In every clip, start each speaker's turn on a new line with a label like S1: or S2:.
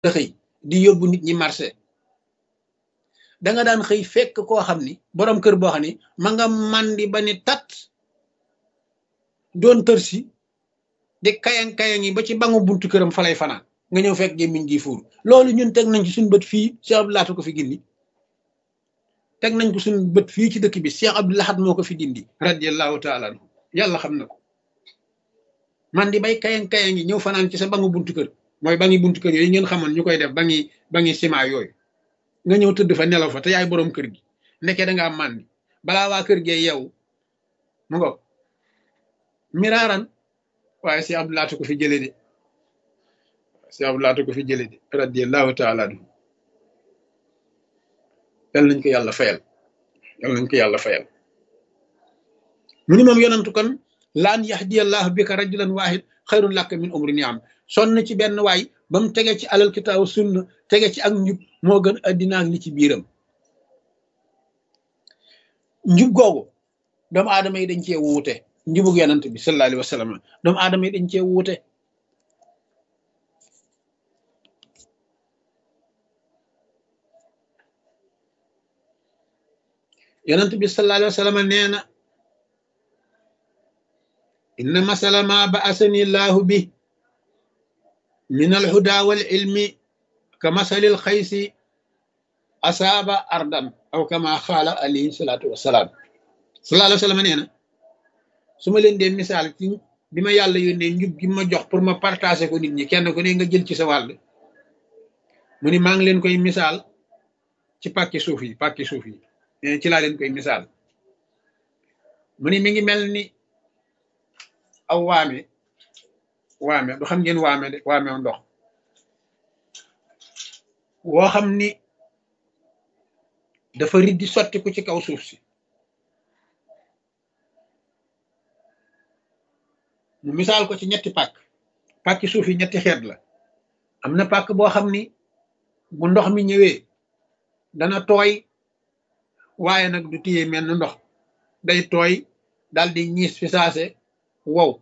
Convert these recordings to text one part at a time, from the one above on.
S1: xëy di yóbbu nit ñi marché da nga daan xëy fekk koo xam ni borom kër boo xam ni ma nga mandi ba ni tat doon tër si di kayang-kayang yi ba ci bangu buntu këram fa lay fanaan nga ñëw fekk gémmiñ gi fuur loolu ñun teg nañ ci suñu bët fii Cheikh Abdou Lahad ko fi gindi teg nañ ko suñu bët fii ci dëkk bi Cheikh Abdou Lahad moo ko fi dindi radiyallahu taala anhu yàlla xam na ko man di bay kayang-kayang yi ñëw fanaan ci sa bangu buntu kër mooy bangi buntu kër yooyu ngeen xamoon ñu koy def bangi ciment yooyu nga ñëw tëdd fa nelaw fa te yaay boroom kër gi nekkee da ngaa màndi balaa waa kër gee yow mu ngo miraaran waaye Cheikh Abdou Lahad ko fi jële de Cheikh Abdou Lahad ko fi jële de radiyallahu taala anhu yal nañ ko yàlla fayal yal nañ ko yàlla fayal mu ni moom yonantu kon laan yahdiyallahu bika rajulan wahid xayrun laka min umri niam sonn ci benn waay ba mu tege ci alal kitaabu sunna tege ci ak njub moo gën addina ak li ci biiram njub googu doomu aadama yi dañ cee wuute njubug yonant bi sallallahu alayhi wa sallam doomu aadama yi dañ cee wuute yonent bi sallallahu alayhi wa sallam nee na inna masala ma ba'asani llahu bi min alhuda wal ilmi ka masalil xaysi asaaba ardan aw kama xaala alayhi salatu wasalaam sallallahu alayhi wa sallam nee na su ma leen dee misaal ci bi ma yàlla yónnee njub gi ma jox pour ma partager ko nit ñi kenn ku ne nga jël ci sa wàll mu ni maa ngi leen koy misaal ci pàkki suuf yi ci laa leen koy misaal mu ni mi ngi mel ni aw waame du xam ngeen waame de waamew ndox woo xam ni dafa riddi sotti ko ci kaw suuf si mu misaal ko ci ñetti pàkki suuf yi ñetti xeet la am na pàkk boo xam ni bu ndox mi ñëwee dana tooy waaye nag du téye mel ni ndox day tooy dal di ñiis fi saase wow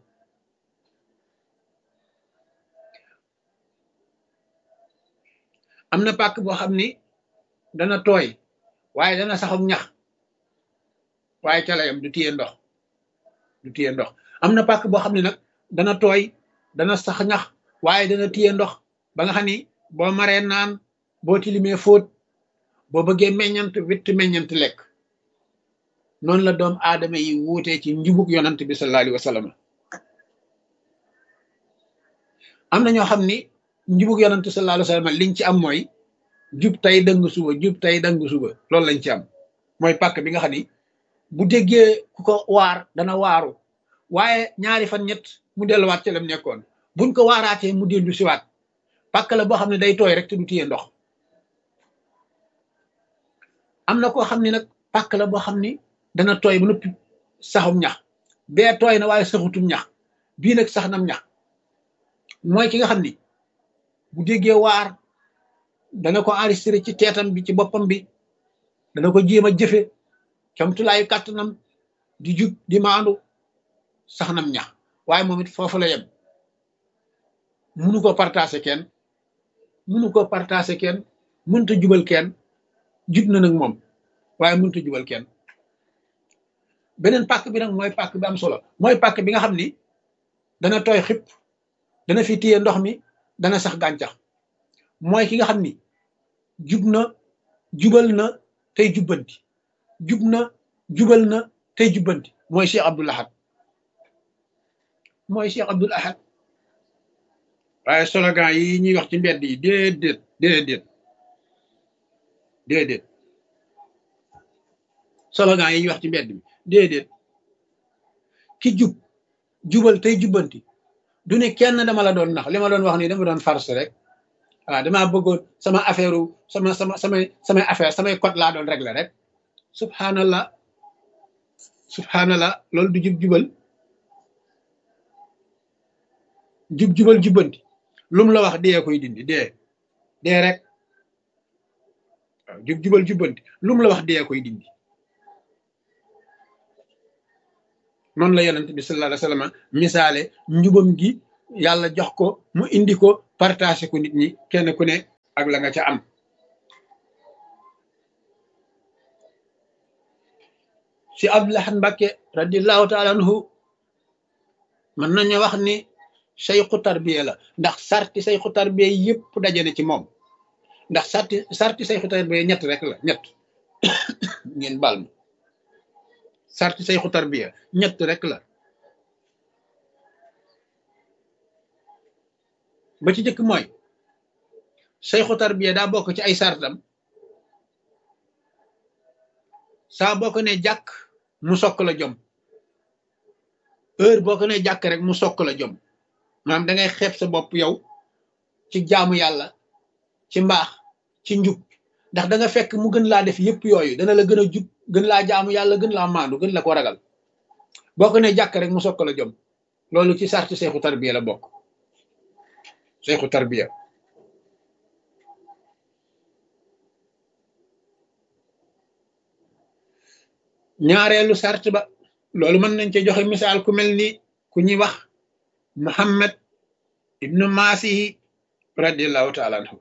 S1: am na pàkk boo xam ni dana tooy waaye dana saxum ñax waaye ca layam du téye ndox am na pàkk boo xam ne nag dana tooy dana sax ñax waaye dana téye ndox ba nga xam ni boo maree naan boo tilimee fóot boo bëggee meññant witt meññant lekk noonu la doom aadama yi wuutee ci njubug yonant bi sallallahu alayhi wa sallam am na ñoo xam ni njubug yonant sallallahu alayhi wa sallam liñ ci am mooy jub tey dëng suba loolu lañ ci am mooy pàkk bi nga xam ni bu déggee ku ko waar dana waaru waaye ñaari fan ñett mu delluwaat ci lam nekkoon buñ ko waaraatee mu dellu siwaat pàkk la boo xam ne day tooy rek te du téye ndox am na koo xam ni nag pàkk la boo xam ni dana tooy ba noppi saxum ñax bee tooy na waaye saxutum ñax bii nag sax nam ñax mooy ki nga xam ni bu déggee waar dana ko enregistré ci teetam bi ci boppam bi dana ko jéem a jëfe camtulaayu kàttanam di jub di maandu sax nam ñax waaye moom it foofu la yem munu ko partager kenn mënta jubal kenn jub na nag moom waaye mënta jubal kenn beneen pàkk bi nag mooy pàkk bi am solo mooy pàkk bi nga xam ni dana tooy xip dana fi téye ndox mi dana sax gàncax mooy ki nga xam ni jub na jubal na tey jubbanti jub na jubal na tey jubbanti mooy Cheikh Abdou Lahad waaye slogan yi ñuy wax ci mbedd yi déedéet slogan yi ñuy wax ci mbedd bi déedéet ki jubal tey jubbanti du ne kenn dama la doon nax li ma doon wax nii dama doon farce rek waaw damaa bëggoon sama affaire samay affaire samay code laa doon régler rek subhanallah loolu du jubal jubbanti lum la wax dee koy dindi dee rek waaw jubal jubbanti lum la wax dee koy dindi noonu la yonent bi sallallahu alayhi wa sallam misaale njubam gi yàlla jox ko mu indi ko partagé ko nit ñi kenn ku ne ak la nga ca am. si Abdul Ahad Mbacké radiallahu taala anhu mën nañu wax ni sayxu tarbiya la, ndax sarti sayxu tarbiya yëpp dajale ci moom. ndax sarti sayxu tarbiya ñett rek la, ñett ngeen baal ma, sarti sayxu tarbiya ñett rek la. ba ci jëkk mooy sayxu tarbiya daa bokk ci ay sartam saa boo ko ne jàkk mu sokk la jom, heure boo ko ne jàkk rek mu sokk la jom. maanaam da ngay xeeb sa bopp yow ci jaamu yàlla, ci mbaax, ci njub, ndax da nga fekk mu gën laa def yëpp yooyu, dana la gën a jub, gën laa jaamu yàlla, gën laa maandu, gën la ko ragal. boo ko ne jàkk rek mu sokk la jom. loolu ci sarti sayxu tarbiya la bokk. sayxu tarbiya ñaareelu sart ba, loolu mën nañ ci joxe misaal ku mel ni ku ñuy wax Muhammad ibnu Masihi radiallahu taala anhu.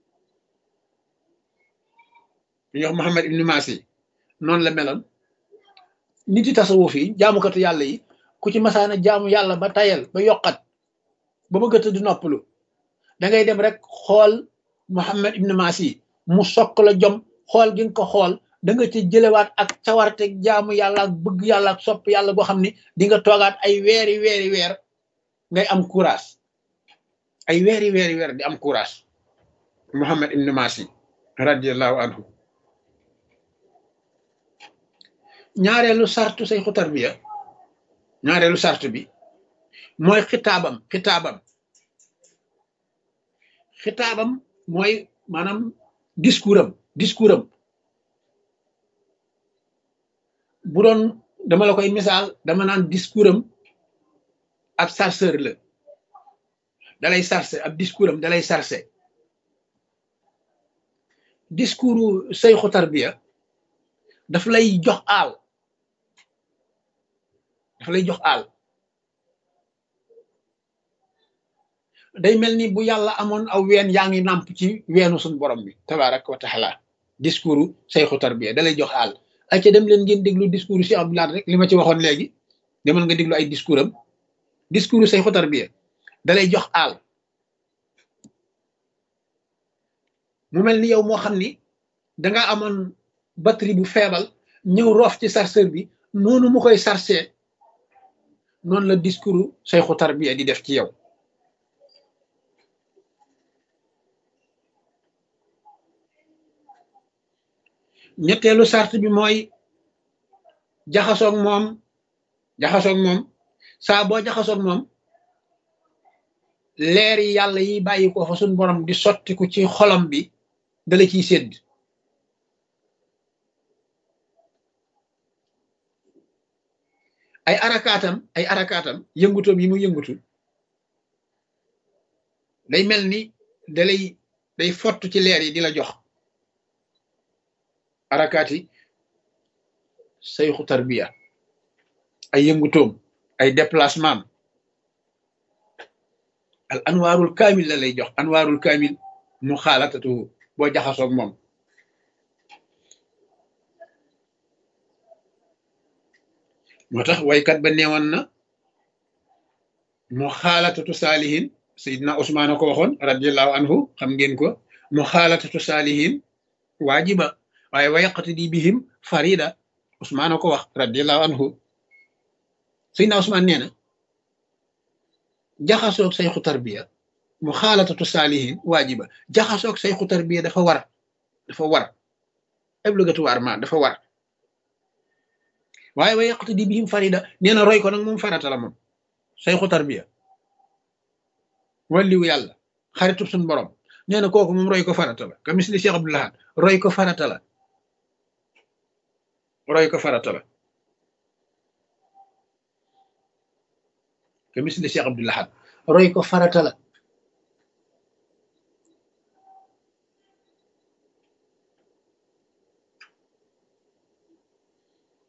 S1: ku ñuy wax Muhammad ibnu Masihi noonu la meloon. nit yi tasawuf yi jaamukatu yàlla yi ku ci masaana jaamu yàlla ba tayal ba yokkat ba bëgg a tëdd noppalu, da ngay dem rek xool Muhammad ibnu Masihi mu sokk la jom. xool gi nga ko xool da nga ci jëlewaat ak cawarte jaamu yàlla ak bëgg yàlla ak sopp yàlla boo xam ne di nga toogaat ay weer ngay am courage, ay weer di am courage. Muhammad ibn Masihi radiallahu anhu. ñaareelu sartu sayxu tarbiya, ñaareelu sart bi mooy xitaabam mooy maanaam discours am bu doon dama la koy misaal, dama naan discours am ab sarceur la, dalay sarcé. ab discours am dalay sarcé. discours sayxu tarbiya daf lay jox aal, day mel ni bu yàlla amoon aw ween yaa ngi nàmp ci weenu suñu borom bi tabaraka wa taala. discours sayxu tarbiya dalay jox aal. ay ca dem leen ngeen déglu discours si Abdul Ahad rek li ma ci waxoon léegi, demal nga déglu ay discours am. discours sayxu tarbiya dalay jox aal. mu mel ni yow moo xam ni danga amoon batterie bu feebal, ñëw roof ci chargeur bi, noonu mu koy chargé noonu la discours sayxu tarbiya di def ci yow. ñetteelu sart bi mooy jaxasoog moom saa boo jaxasoog moom leer yi yàlla yi bàyyi ko fa suñ borom di sottiku ci xolam bi dala ciy sédd. ay arakaatam yëngutoom yi mu yëngutu day mel ni day fott ci leer yi di la jox. arakaati sayxu tarbiya ay yëngutoom, ay déplacement, al anwaarul kaamil la lay jox. anwaarul kaamil mu xaalatatu boo jaxasoog moom. moo tax waykat ba neewoon na mu xaalatatu saalihin, sayidna Usmaan ko waxoon radiallahu anhu, xam ngeen ko. mu xaalatatu saalihin waajiba waaye wayaqati di bihim farida. Usmaan ko wax radiallahu anhu. sayidna Usmaan nee na jaxasoog sayxu tarbiya mu xaalatatu saalihin waajiba. jaxasoog sayxu tarbiya dafa war obligatoirement dafa war. waaye wayaqati di bihim farida nee na roy ko nag moom farata la. moom sayxu tarbiya wàlliwu yàlla xaritub suñ borom nee na kooku moom roy ko farata la. ka misli Cheikh Abdul Ahad roy ko farata la. ka misli Cheikh Abdul Ahad roy ko farata la.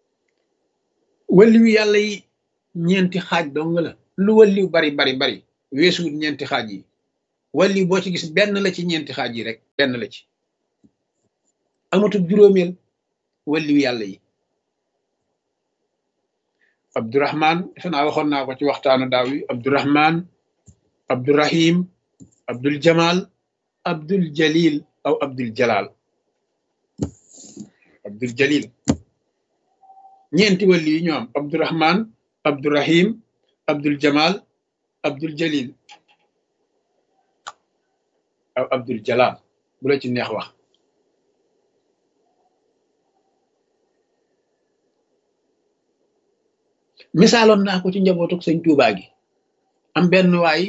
S1: wàlliwu yàlla yi ñeenti xaaj dong la. lu wàlliw bari weesuwut ñeenti xaaj yi wali boo ci gis benn la ci ñeenti xaaj yi rek benn la ci amatul juróomeel waliyu yàlla yi Abdurahman defe naa waxoon naa ko ci waxtaanu daaw yi Abdurahman Abdurahim Abdul Jamal Abdul Jalil aw Abdul Jalal Abdul Jalil ñeenti wali yi ñoo am Abdurahman Abdurahim Abdul Jamal Abdul Jalil aw Abdul Jalal bu la ci neex wax misaaloon naa ko ci njabootuk sëñ Tuubaa gi am benn waay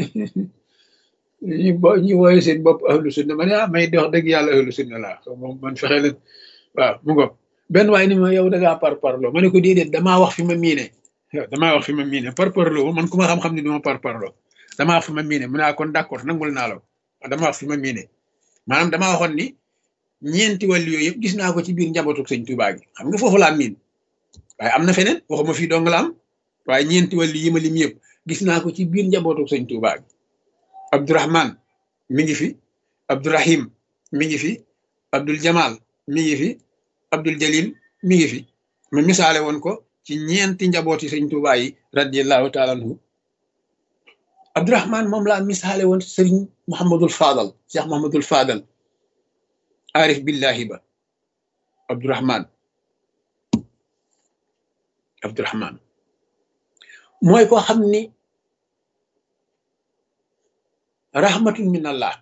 S1: ñu wooye seen bopp ahlu sunna ma ne may di wax dëgg yàlla ahlu sunna laa moom man fexe leen waaw mu ngoog benn waay ni ma yow da ngaa parparloo ma ne ko déedéet damaa wax fi ma miine damaa wax fi ma miine parparloo man ku ma xam-xam ne duma parparloo damaa wax fi ma miine mu ne kon d'accord nangul naa la damaa wax fi ma miine maanaam damaa waxoon ni ñeenti wàll yooyu yëpp gis naa ko ci biir njabootuk sëñ Tuubaa gi xam nga foofu laa miin waaye am na feneen waxuma fii dong la am waaye ñeenti wàll yi ma lim yëpp gis naa ko ci biir njabootuk sëñ Tuubaa gi Abdurahman mi ngi fi Abdurahim mi ngi fi Abdul Jamal mi ngi fi Abdul Jalil mi ngi fi ma misaale woon ko ci ñeenti njabooti sëñ Tuubaa yi radiyallahu taala anhu Abdurahman moom laa misaale woon sëriñ Muhammadul Fadal Cheikh Muhammadul Fadal arif billahi ba Abdurahman mooy koo xam ni rahmatun min allah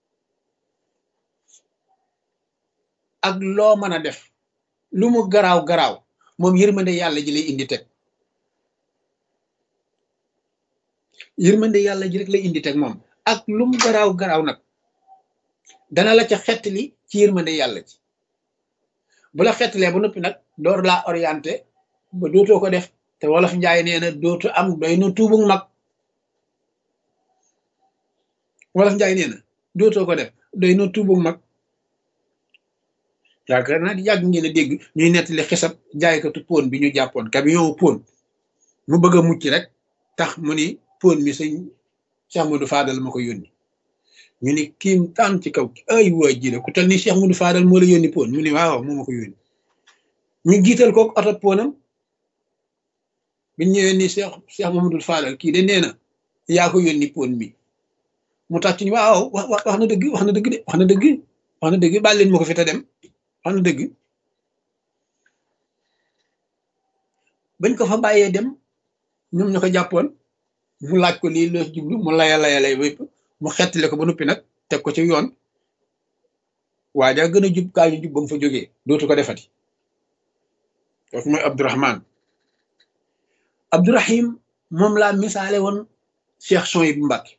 S1: ak loo mën a def lu mu garaaw garaaw moom yërmande yàlla ji lay indi teg yërmande yàlla ji rek lay indi teg moom ak lu mu garaaw garaaw nag dana la ca xettali ci yërmande yàlla ji bu la xettalee ba noppi nag door laa orienté ba dootoo ko def te wolof njaay nee na dootu am doy na tuubug mag wolof njaay nee na dootoo ko def doy na tuubug mag yaakaar naa yàgg ngeen a dégg ñuy nettali xisab jaaykatu pon bi ñu jàppoon camion pon mu bëgg a mucc rek tax mu ni pon mi sëñ Cheikh Modou Fadal ma ko yónni ñu ni kiim taan ci kaw ay waa jile ku tal ni Cheikh Modou Fadal moo la yónni pon mu ni waaw moo ma ko yónni ñu jiital kook oto ponam biñ ñëwee ni Cheikh Mamadou Fadal kii de nee na yaa ko yónni pon mi mu tàcc ni waaw wax na dëgg wax na dëgg de wax na dëgg wax na dëgg baal leen ma ko fi te dem wax na dëgg bañ ko fa bàyyee dem ñoom ñu ko jàppoon mu laaj ko lii loo jublu mu lay wépp mu xettile ko ba noppi nag teg ko ci yoon waa ja gën a jub kaa ñu jub ba mu fa jógee dootu ko defati kooku mooy Abdurahman Abdurahim moom laa misaale woon Cheikh Souhaïbou Mbacké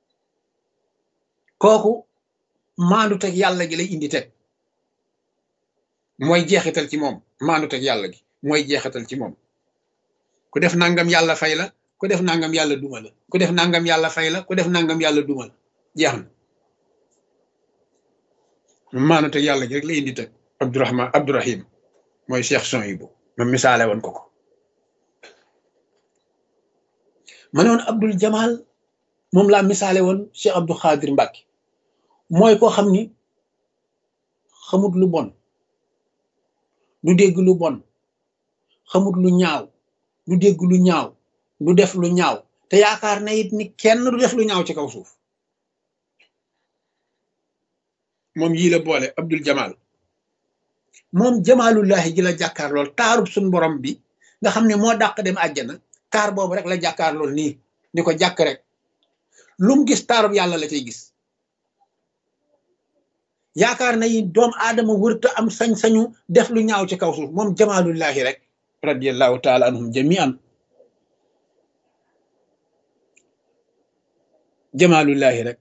S1: kooku maandu teg yàlla gi lay indi teg mooy jeexital ci moom maandu teg yàlla gi mooy jeexital ci moom ku def nangam yàlla fay la ku def nangam yàlla duma la ku def nangam yàlla fay la ku def nangam yàlla duma la jeex na maandu teg yàlla gi rek lay indi teg Abdurahim mooy Cheikh Souhaïbou ma misaale woon ko ma ne woon Abdul Jamal moom laa misaale woon Cheikh Abdou Khadir Mbacké mooy koo xam ni xamut lu bon du dégg lu bon xamut lu ñaaw du dégg lu ñaaw du def lu ñaaw te yaakaar na it ni kenn du def lu ñaaw ci kaw suuf moom yii la boole Abdul Jamal moom jamaalullahi ji la jàkkaar lool taarub suñ borom bi nga xam ne moo dàq dem àjjana taar boobu rek la jàkkaar lool nii ni ko jàkk rek lu mu gis taarub yàlla la cay gis yaakaar na yi doom aadama wërta am sañ-sañu def lu ñaaw ci kaw suuf moom jamaalullahi rek radiyallahu taala anhum jami'an jamaalullahi rek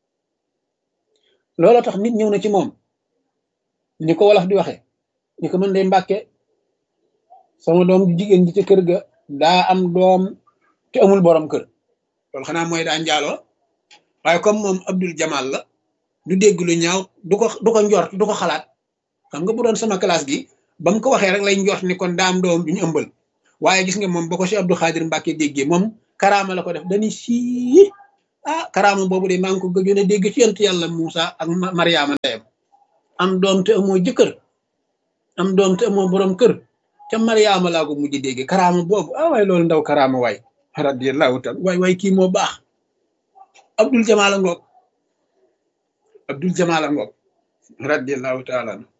S1: loolu tax nit ñëw na ci moom ni ko wolof di waxe ni ko mën de Mbàkke sama doom jigéen ji ci kër ga daa am doom te amul borom kër loolu xanaa mooy daa njaaloo waaye comme moom Abdul Jamal la du dégg lu ñaaw du ko njort du ko xalaat xam nga bu doon sama classe gi ba mu ko waxee rek lay njort ni kon daa am doom bi ñu ëmbal waaye gis nga moom ba ko si Abdou Khadir Mbacké déggee moom karaama la ko def dañuy sii ah karaama boobu de maa ngi ko gëjoon a dégg ci yonent yàlla Moussa ak Mariama ndeyam am doom te amoo jëkkër am doom te amoo borom kër ca Mariama laa ko mujj dégg karaama boobu ah waay loolu ndaw karaama waay radiyallahu taala waay kii moo baax Abdul Jamaal a ngoog Abdul Jamaal a ngoog radiyallahu taala anhu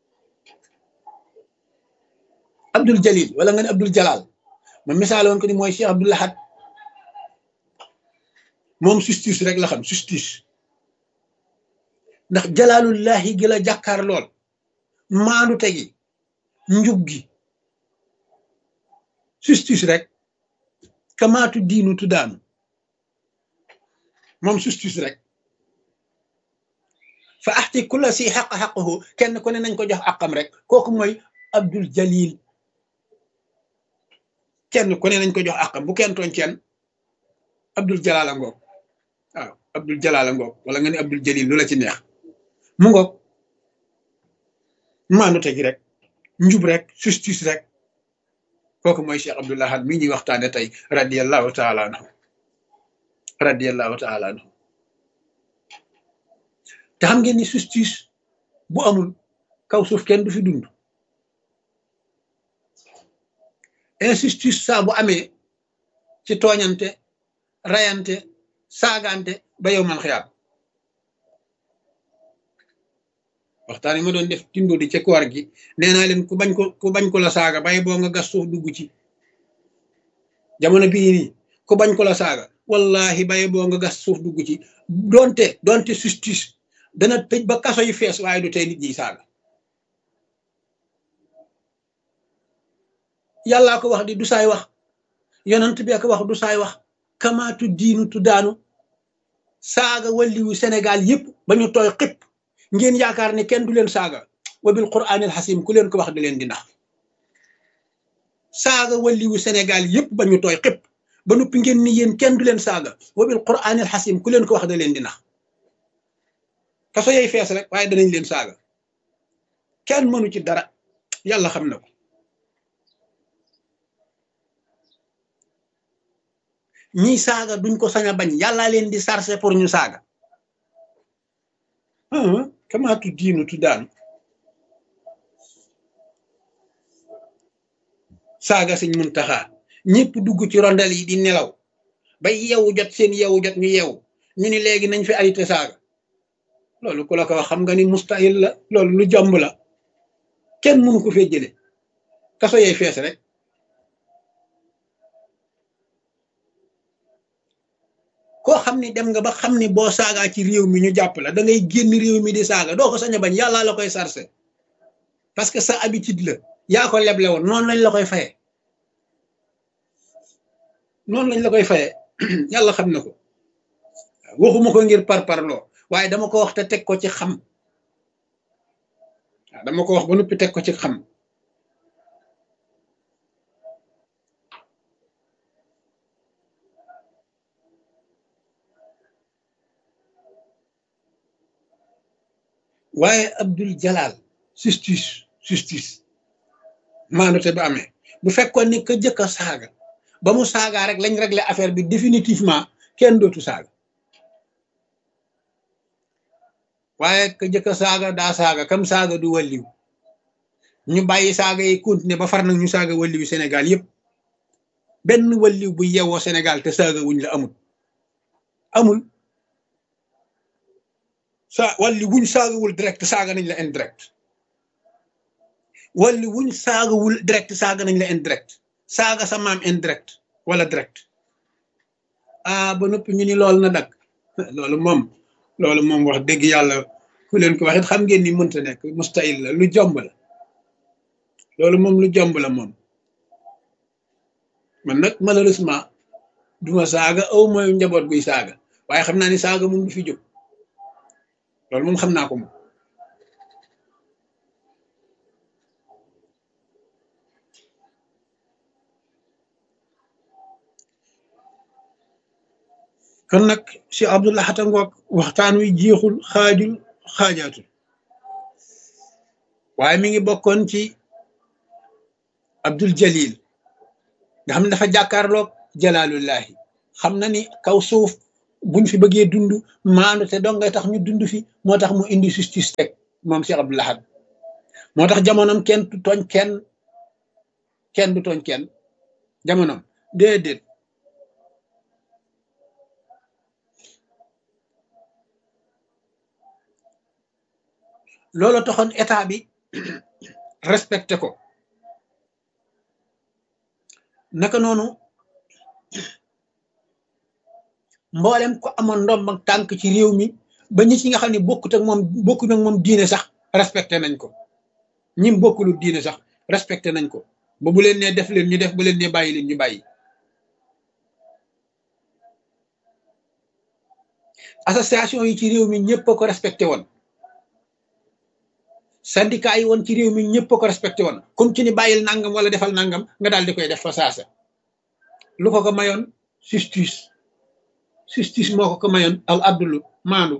S1: Abdul Jalil wala nga ne Abdul Jalal ma misaale woon ko ni mooy Cheikh Abdul Ahad moom justice rek la xam justice ndax jalaalullahi gi la jàkkaar lool maandu tegi njub gi justice rek kamaatu diinu tuddaanu moom justice rek fa axti kulla si xaq xaqahu kenn ku ne nañ ko jox àqam rek kooku mooy Abdul Jalil kenn ku ne nañ ko jox àqam bu kenn tooñ kenn Abdul Jalal a ngoog waaw Abdul Jalal a ngoog wala nga ne Abdul Jalil lu la ci neex mu ngoog maandu tegi rek njub rek justice rek kooku mooy Cheikh Abdoul Ahad mi ñuy waxtaane tey radiyallahu taala anhu radiyallahu taala anhu te xam ngeen ni justice bu amul kaw suuf kenn du fi dund injustice saa bu amee ci tooñante rayante saagante ba yow man xiyaam waxtaan yi ma doon def tindo di ca koor gi nee naa leen ku bañ ko la saaga bay boo nga gas suuf dugg ci jamono bii nii ku bañ ko la saaga wallahi bay boo nga gas suuf dugg ci donte justice dana tëj ba kaso yi fees waaye du tey nit ñi saaga yàllaa ko wax di du saay wax yonent bi ko wax du saay wax kamaatu diinu tu daanu saaga walliwu Sénégal yëpp ba ñu tooy xëpp ngeen yaakaar ne kenn du leen saaga wa bil quraanil xasim ku leen ko wax da leen di nax saaga walliwu Sénégal yëpp ba ñu tooy xëpp ba noppi ngeen ni yéen kenn du leen saaga wa bil quraanil xasim ku leen ko wax da leen di nax kaso yey fees rek waaye danañ leen saaga kenn mënu ci dara yàlla xam na ko ñii saaga duñ ko sañ a bañ yàllaa leen di sarse pour ñu saaga kamaatu diinu tu daanu saaga Sëñ Muntaxa ñëpp dugg ci rondel yi di nelaw ba yeewu jot seen yeewu jot ñu yeewu ñu ni léegi nañ fi arrêté saaga loolu ku la ko wax xam nga ni mustahil la loolu lu jomb la kenn mënu ko fee jële kaso yey fees rek koo xam ni dem nga ba xam ni boo saagaa ci réew mi ñu jàpp la da ngay génn réew mi di saaga doo ko sañ a bañ yàllaa la koy sarse parce que sa habitude la yaa ko leble woon noonu lañ la koy faye noonu lañ la koy faye yàlla xam na ko waxuma ko ngir parparloo waaye dama ko wax te teg ko ci xam waaw dama ko wax ba noppi teg ko ci xam waaye Abdul Jalal justice maandote ba amee bu fekkoon ni ka jëkk a saaga ba mu saagaa rek lañ réglé affaire bi définitivement kenn dootu saaga waaye ka jëkk a saaga daa saaga kam saaga du walliw ñu bàyyi saaga yi continuer ba far nag ñu saaga walliwu Sénégal yëpp benn walliw bu yewoo Sénégal te saaga wuñ la amul walli wuñ saagawul direct saaga nañ la indirect walli wuñ saagawul direct saaga nañ la indirect saaga sa maam indirect wala direct ba noppi ñu ni loolu na nag loolu moom wax dëgg yàlla ku leen ko waxit xam ngeen ni mënta nekk mustahil la lu jomb la loolu moom lu jomb la moom man nag malheureusement duma saaga aw mooy njaboot guy saaga waaye xam naa ni saaga moom du fi jóg loolu moom xam naa ko moom kon nag Cheikh Abdoul Ahad ngoog waxtaan wi jeexul xaajul xaajaatul waaye mi ngi bokkoon ci Abdul Jalil nga xam ne dafa jàkkaarloog jalaalullahi xam na ni kaw suuf buñ fi bëggee dund maandu te dong ngay tax ñu dund fi moo tax mu indi justice teg moom Cheikh Abdou Lahad moo tax jamonoom kenn du tooñ kenn kenn du tooñ kenn jamonoom déedéet loolu taxoon état bi respecté ko naka noonu mboolem ko amoon ndomb ak tànk ci réew mi ba ñi ci nga xam ne bokkut ak moom bokkuñ ak moom diine sax respecté nañ ko ñim bokkulu diine sax respecté nañ ko ba bu leen nee def leen ñu def bu leen nee bàyyi leen ñu bàyyi association yi ci réew mi ñëpp a ko respecté woon syndicat yi woon ci réew mi ñëpp a ko respecté woon comme ci ni bàyyil nangam wala defal nangam nga daal di koy def fa saasa lu ko mayoon justice moo ko mayoon al abdulu maandu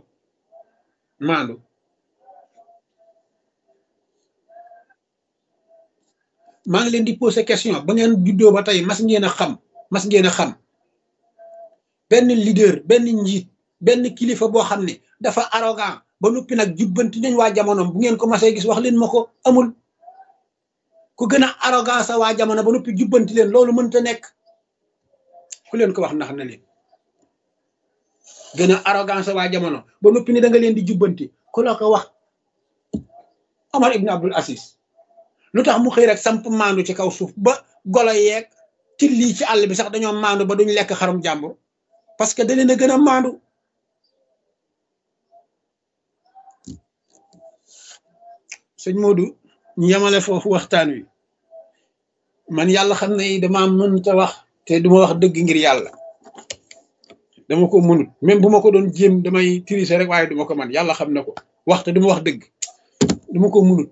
S1: maa ngi leen di poser question ba ngeen juddoo ba tey mas ngeen a xam benn leader benn njiit benn kilifa boo xam ne dafa arrogant ba noppi nag jubbanti nañ waa jamonoom bu ngeen ko masee gis wax leen ma ko amul ku gën a arrogant sa waa jamono ba noppi jubbanti leen loolu mënta nekk ku leen ko wax ndax na leen gën a arrogant sa waa jamono ba noppi ni da nga leen di jubbanti ku la ko wax Omar ibn Abdul Aziz lu tax mu xëy rek samp maandu ci kaw suuf ba golo yeeg ci lii ci àll bi sax dañoo maandu ba duñ lekk xarum jàmbur parce que da leen a gën a maandu sëñ Modou ñu yemale foofu waxtaan wi man yàlla xam ne dama mënta wax te duma wax dëgg ngir yàlla dama ko mënut même bu ma ko doon jéem damay tricher rek waaye duma ko man yàlla xam na ko wax te duma wax dëgg duma ko mënut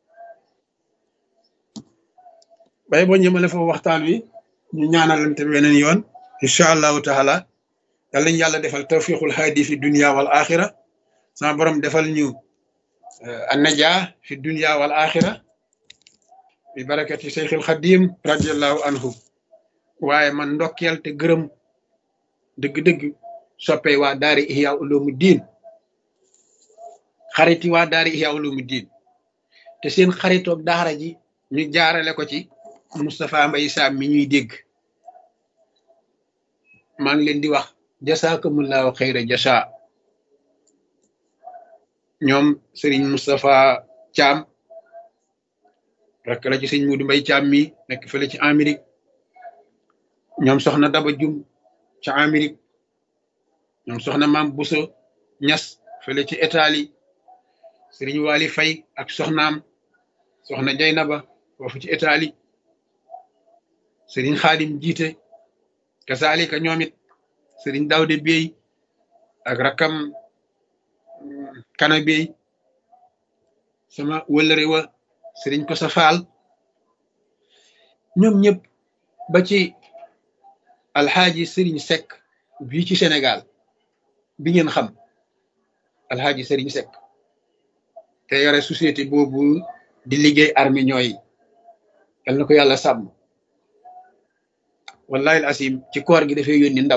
S1: bay boo ñëmale foofu waxtaan wi ñu ñaanalante beneen yoon incha allahu taala yàlla ñu yàlla defal tawfiqul haadi fi dunya wal axira sama borom defal ñu annaja fi dunya wal axira bi barakati Cheikhul Xadim radiallahu anhu waaye man ndokkeel te gërëm dëgg-dëgg soppee waa daari ihya ulumu diin xariti waa daari ihya ulumu diin te seen xaritoog daara ji ñu jaarale ko ci Moustapha Mbaye Sam mi ñuy dégg maa ngi leen di wax jasaakumullahu xayra jasa ñoom Serigne Moustapha Thiam rakk la ci sëñ Modou Mbaye Thiam mi nekk fële ci Amérique ñoom soxna Daba Jum ci Amérique ñoom soxna Maam Bousso Ñas fële ci Italie Serigne Wali Faye ak soxnaam soxna Jaynaba foofu ci Italie Serigne Khadim jiite kasaalika ñoom it Serigne Daoude Bey ak rakam Kana Bey sama wëllëre wa Serigne Kosa Fall ñoom ñëpp ba ci alxaaji Serigne Seck bii ci Sénégal bi ngeen xam alxaaji Serigne Seck te yore société boobu di liggéey armée ñooy yal na ko yàlla sàmm wallahi al asim ci koor gi dafay yónni ndaw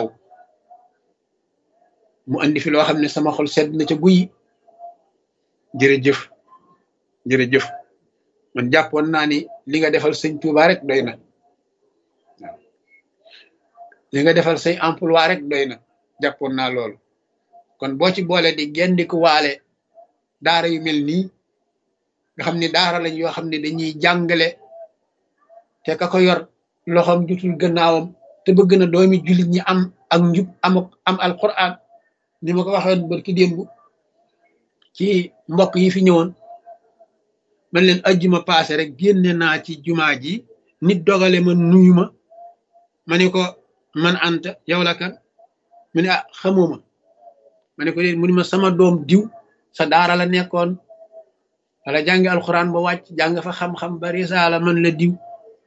S1: mu andi fi loo xam ne sama xol sedd na ca guy jërëjëf jërëjëf man jàppoon naa ni li nga defal sëñ Touba rek doy na waaw li nga defal say emploi rek doy na jàppoon naa loolu kon boo ci boole di gendiku waale daara yu mel nii nga xam ne daara lañ yoo xam ne dañuy jàngale te ka ko yor loxoom jutul gannaawam te bëgg na doomi jullit ñi am ak njub am alquran ni ma ko waxoon barki démb ci mbokk yi fi ñëwoon man leen ajjuma paase rek génne naa ci jumaa ji nit dogale ma nuyu ma ne ko man anta yow la kan mu ne ah xamuma ma ne ko déet mu ne ma sama doom diw sa daara la nekkoon wala jàngi alquran ba wàcc jàng fa xam-xam ba risaala man la diw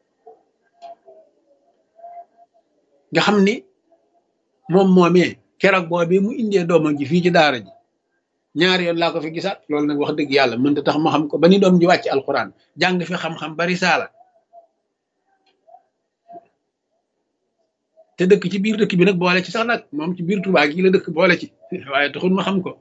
S1: nga xam ni moom moomee keroog boobee mu indee doomam ji fii ci daara ji ñaari yoon laa ko fi gisaat loolu nag wax dëgg yàlla mënta tax ma xam ko ba ni doom ji wàcc alquran jàng fi xam-xam bari saala te dëkk ci biir dëkk bi nag boole ci sax nag moom ci biir Touba gi la dëkk boole ci waaye taxul ma xam ko.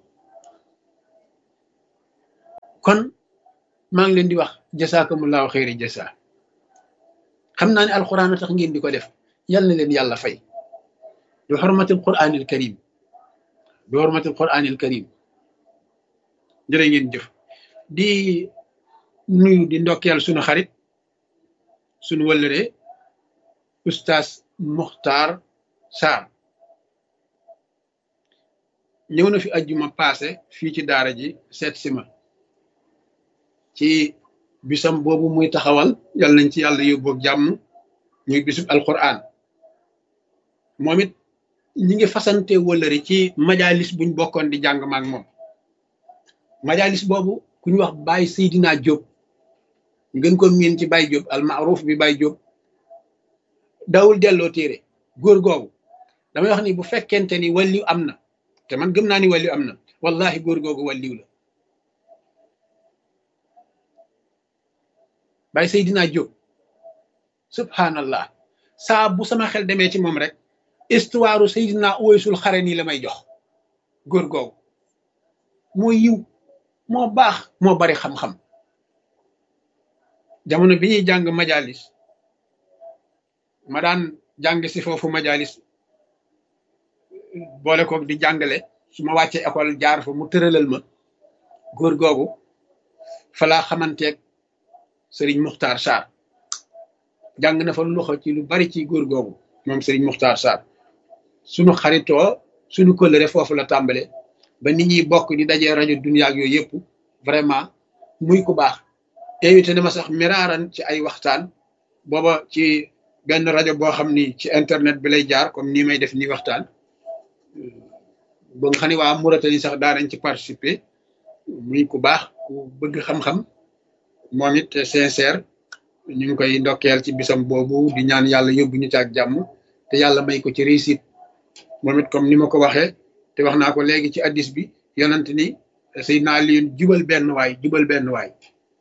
S1: kon maa ngi leen di wax jasaakumullahu xayri jasa. xam naa ne alquran a tax ngeen di ko def, yal na leen yàlla fay bi xormatil quranil karim, bi xormatil quranil karim. jërë ngeen jëf. di nuyu di ndokkeel sunu xarit sunu wëllëre Oustaz Muxtaar Sarr ñëw na fi ajjuma paase fii ci daara ji seet si ma ci bisam boobu muy taxawal, yal nañ ci yàlla yóbbu ak jàmm, muy bisub alquran. moom it ñi ngi fasante wëllëre ci majalis buñ bokkoon di jàng maak moom. majalis boobu ku ñu wax Baye Seydina Diop, ñu gën ko miin ci Baye Diop almaaruf bi Baye Diop, dawul delloo téere. góor googu damay wax ni bu fekkente ni wàlliw am na, te man gëm naa ni wàlliw am na, wallahi góor googu wàlliw la. Baye Seydina Diop subhanallah, saa bu sama xel demee ci moom rek histoire Seydina Uwaysul Xarani la may jox. góor googu moo yiw, moo baax, moo bari xam-xam. jamono bi ñuy jàng majalis, ma daan jàng si foofu majalis boole koog di jàngale, su ma wàccee école jaar fa mu tëralal ma. góor googu fa laa xamanteeg Serigne Muxtaar Sarr, jàng na fa loxo ci lu bari ci góor googu moom Serigne Muxtaar Sarr. sunu xaritoo sunu kóllëre foofu la tàmbale ba nit ñi bokk di dajee rajo Dunya ak yooyu yëpp. vraiment muy ku baax. invité na ma sax miraaran ci ay waxtaan, booba ci benn rajo boo xam ni ci internet bi lay jaar comme nii may def nii waxtaan, ba nga xam ne waa Mauritanie sax daanañ ci participer. muy ku baax, ku bëgg xam-xam, moom it sincère. ñu ngi koy ndokkeel ci bisam boobu, di ñaan yàlla yóbbu ñu ci ak jàmm te yàlla may ko ci réussite. moom it comme ni ma ko waxee te wax naa ko léegi ci addis bi, yonent ni Seydina Aliyu jubal benn waay, jubal benn waay.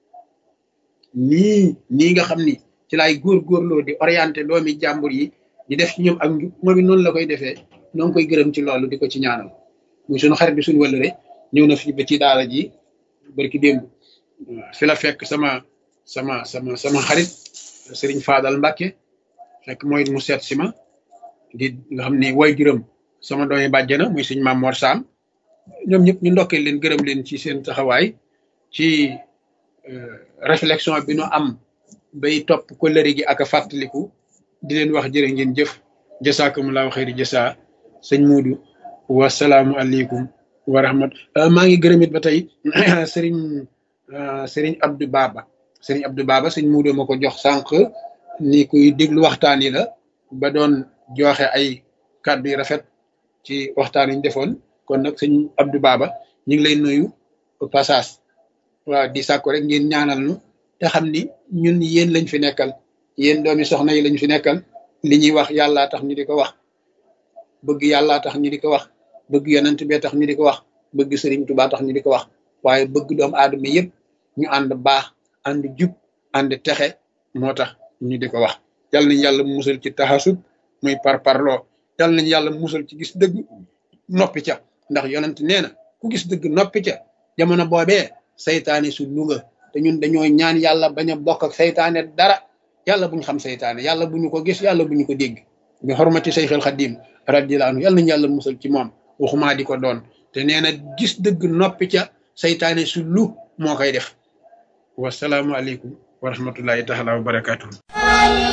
S1: nii nga xam ni ci laay góorgóorloo di orienté doomi jàmbur yi, di def ci ñoom ak njub, moom it noonu la koy defee. noo ngi koy gërëm ci loolu, di ko ci ñaanal. muy sunu xarit bi suñu wëllëre, ñëw na fi ba ci daara ji barki démb. fi la fekk sama xarit Serigne Fadal Mbacke, fekk mooy mu seet si ma, di nga xam ni way juróom sama doomi bàjjana muy suñ Maam Mor Sam. ñoom ñëpp ñu ndokkee leen, gërëm leen ci seen taxawaay ci réflexion bi nu am bay topp kóllëre gi ak a fàttaliku. di leen wax jërë ngeen jëf, jasaakumullahu xayri jasa. sëñ Muudu, wasalaamu aleykum wa rahmat. maa ngi gërëm it ba tey Serigne Abdou Baba. Serigne Abdou Baba sëñ Muudu ma ko jox sànq ni kuy déglu waxtaan yi la, ba doon joxe ay kàddu yu rafet ci waxtaan yi ñu defoon. kon nag sëñ Abdou Baba ñu ngi lay nuyu passage. waaw di sàkku rek ngeen ñaanal nu te xam ni ñun yéen lañ fi nekkal, yéen doomi soxna yi lañ fi nekkal. li ñuy wax yàllaa tax ñu di ko wax, bëgg yàllaa tax ñu di ko wax, bëgg yonent bee tax ñu di ko wax, bëgg Serigne Touba tax ñu di ko wax, waaye bëgg doomu aadama yëpp ñu ànd baax, ànd jub, ànd texe moo tax ñu di ko wax. yal nañ yàlla musal ci taxasub muy parparloo, yal nañ yàlla musal ci gis dëgg noppi ca, ndax yonent nee na ku gis dëgg noppi ca jamono boobee saytaane su lunga. te ñun dañoo ñaan yàlla bañ a bokk ak saytaane dara. yàlla buñ xam saytaane, yàlla bu ñu ko gis, yàlla bu ñu ko dégg. bi xormati Seyxul Xadim radiyallahu anhu, yal nañ yàlla musal ci moom, waxumaa di ko doon. te nee na gis dëgg noppi ca saytaane su lu moo koy def. wasalaamu aleykum wa rahmatullahi taala wa barakatuhu.